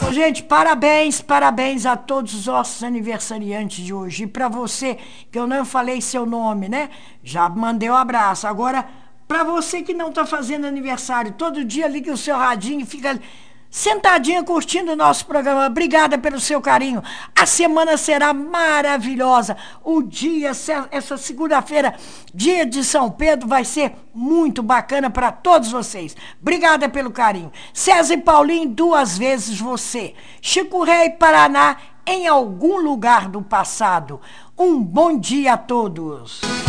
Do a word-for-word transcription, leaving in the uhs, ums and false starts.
Gente, parabéns, parabéns a todos os nossos aniversariantes de hoje. E para você, que eu não falei seu nome, né? Já mandei um abraço. Agora, para você que não está fazendo aniversário, todo dia liga o seu radinho e fica sentadinha curtindo o nosso programa. Obrigada pelo seu carinho. A semana será maravilhosa. O dia, essa segunda-feira, dia de São Pedro, vai ser muito bacana para todos vocês. Obrigada pelo carinho. César e Paulinho, duas vezes você. Chico Rei, Paraná, em algum lugar do passado. Um bom dia a todos.